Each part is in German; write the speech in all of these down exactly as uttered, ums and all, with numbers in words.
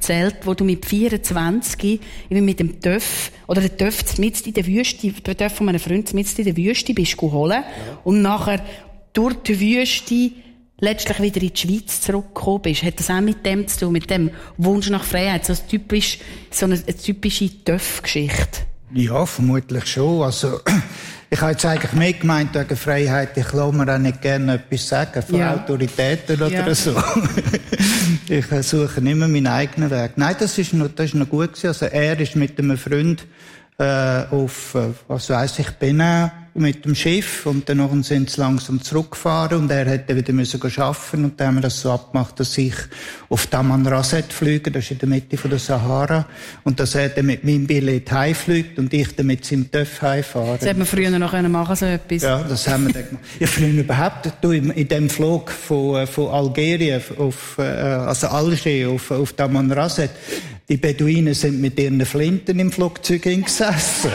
erzählt, wo du mit vierundzwanzig eben mit dem Töff, oder der Töff mitten in der Wüste, der Töff von meinem Freund mitten in der Wüste bist geholt ja. und nachher durch die Wüste letztlich wieder in die Schweiz zurückgekommen bist. Hat das auch mit dem zu tun, mit dem Wunsch nach Freiheit? So, typisch, so eine, eine typische Töff-Geschichte? Ja, vermutlich schon. Also, ich habe jetzt eigentlich mehr gemeint wegen Freiheit. Ich lasse mir auch nicht gerne etwas sagen von ja. Autoritäten oder ja. so. Ich suche immer meinen eigenen Weg. Nein, das ist noch, das ist noch gut gewesen. Also, er ist mit einem Freund, äh, auf, was weiss ich, Benin, mit dem Schiff, und dann sind sie langsam zurückgefahren und er hätte wieder müssen arbeiten, und dann haben wir das so abgemacht, dass ich auf Tamanrasset fliege, das ist in der Mitte von der Sahara, und dass er dann mit meinem Billett heimfliegt und ich dann mit seinem Töff heimfahre. Das hätte man früher noch machen, so etwas. Ja, das haben wir dann gemacht. Ja, früher überhaupt, du, in dem Flug von, von Algerien auf, also Alger auf, auf Tamanrasset, die Beduinen sind mit ihren Flinten im Flugzeug gesessen.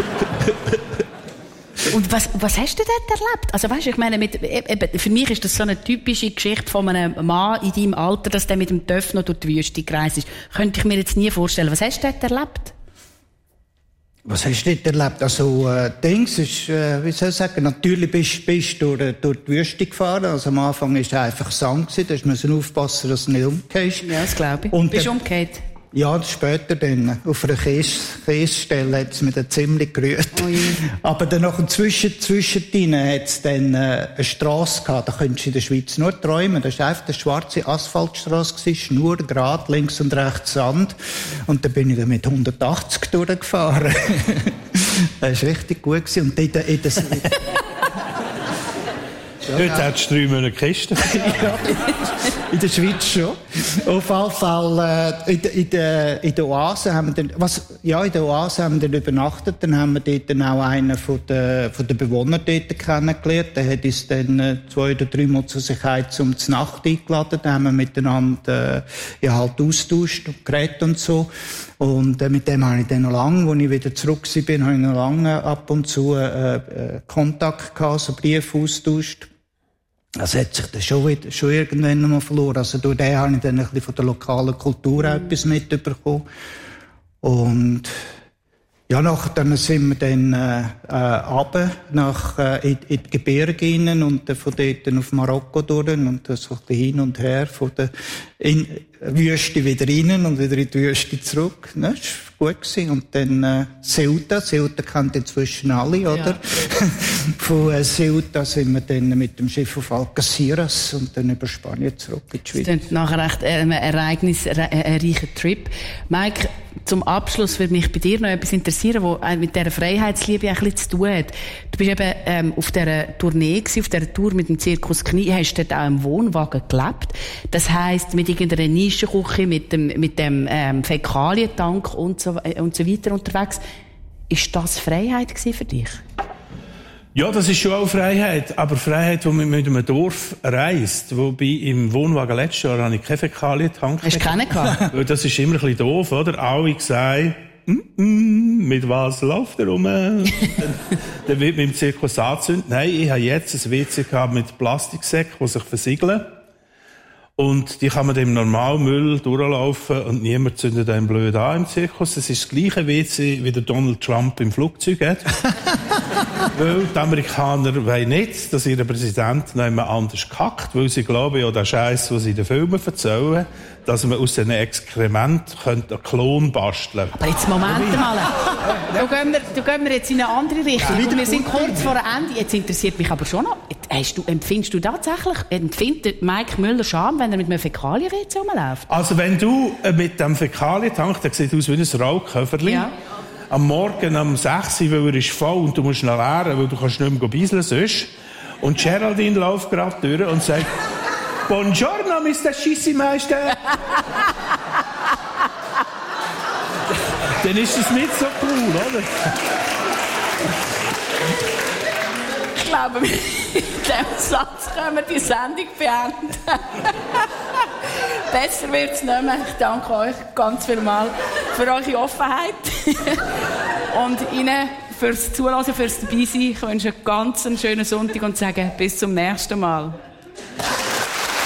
Und was, was hast du dort erlebt? Also weißt, ich meine, mit, eben, für mich ist das so eine typische Geschichte von einem Mann in deinem Alter, dass der mit dem Töff noch durch die Wüste gereist ist. Könnte ich mir jetzt nie vorstellen. Was hast du dort erlebt? Was hast du dort erlebt? Also, äh, Dings ist, äh, wie soll ich sagen, natürlich bist, bist du durch, durch die Wüste gefahren. Also am Anfang war es einfach Sand gewesen. Da musst du aufpassen, dass du nicht umgehst. Ja, das glaube ich. Und bist du der, umgekehrt? Ja, später dann. Auf einer Käsestelle hat es mir dann ziemlich gerührt. Oh aber dann noch zwischen, zwischendrin hat es dann äh, eine Strasse gehabt. Da könntest du in der Schweiz nur träumen. Das war einfach eine schwarze Asphaltstrasse, schnurgerade, links und rechts Sand. Und da bin ich dann mit hundertachtzig durchgefahren. Das war richtig gut gewesen. Und in der, in der Ja, dort ja. Hättest du drei Monate Kisten. Ja, in der Schweiz schon. Auf jeden Fall, äh, in, der, in, der, in der Oase haben wir dann, was, ja, in der Oase haben wir dann übernachtet. Dann haben wir dort dann auch einen von den, von den Bewohnern dort kennengelernt. Der hat uns dann äh, zwei oder drei Mal zu sich heim zum Nacht eingeladen. Dann haben wir miteinander, äh, ja, halt austauscht und geredet und so. Und äh, mit dem habe ich dann noch lange, als ich wieder zurück bin, habe ich noch lange ab und zu äh, äh, Kontakt gehabt, so Briefe austauscht. Das hat sich dann schon, wieder, schon irgendwann einmal verloren. Also durch den habe ich dann ein bisschen von der lokalen Kultur auch etwas mitbekommen. Und ja, nachher dann sind wir dann äh, äh, runter nach, äh, in, in die Gebirge rein und äh, von dort dann auf Marokko durch und äh, so ein bisschen hin und her von der in, Wüste wieder rein und wieder in die Wüste zurück. Das war gut gewesen. Und dann äh, Ceuta. Ceuta kennt inzwischen alle, oder? Ja. Von äh, Ceuta sind wir dann mit dem Schiff auf Algeciras und dann über Spanien zurück in die Schweiz. Das ist nachher echt ein ereignisreicher Trip. Mike, zum Abschluss würde mich bei dir noch etwas interessieren, was mit dieser Freiheitsliebe ein bisschen zu tun hat. Du bist eben ähm, auf dieser Tournee gewesen, auf dieser Tour mit dem Zirkus Knie, hast dort auch im Wohnwagen gelebt. Das heisst, mit irgendeiner Nischenküche, mit dem, mit dem ähm, Fäkalientank und so, äh, und so weiter unterwegs. Ist das Freiheit gewesen für dich? Ja, das ist schon auch Freiheit. Aber Freiheit, die man mit einem Dorf reist. Wobei im Wohnwagen letztes Jahr habe ich keinen Fäkalientank. Hast du keinen gehabt? Weil das ist immer ein bisschen doof, oder? Alle sagen, mm -mm, mit was läuft er rum? dann, dann wird mit dem Zirkus angezündet. Nein, ich habe jetzt ein W C gehabt mit Plastiksäcken, die sich versiegeln. Und die kann man dem Normalmüll durchlaufen und niemand zündet einen blöd an im Zirkus. Das ist das gleiche W C, wie der Donald Trump im Flugzeug hat. Weil die Amerikaner wollen nicht, dass ihr Präsident noch jemand anders kackt, weil sie glauben, ja, der Scheiß, was sie in den Filmen erzählen, dass man aus diesen Exkrementen einen Klon basteln könnte. Aber jetzt, Moment mal. Da gehen wir, da gehen wir jetzt in eine andere Richtung. Ja, wir sind kurz vor Ende. Jetzt interessiert mich aber schon noch, hast du, empfindest du tatsächlich, empfindet Mike Müller Scham, wenn er mit einem Fäkalien-W C rumläuft? Also wenn du äh, mit dem Fäkalientank, der sieht aus wie ein Rauchköfferli, ja. Am Morgen um sechs Uhr, weil er ist voll und du musst noch leeren, weil du kannst nicht mehr bisseln sonst. Und Geraldine läuft gerade durch und sagt, Buongiorno, Mister Schissimeister. Dann ist das nicht so cool, oder? Ich glaube, mit diesem Satz können wir die Sendung beenden. Besser wird es nicht mehr. Ich danke euch ganz vielmals für eure Offenheit. Und Ihnen fürs Zuhören, fürs Dabeisein. Ich wünsche einen ganz schönen Sonntag und sage bis zum nächsten Mal.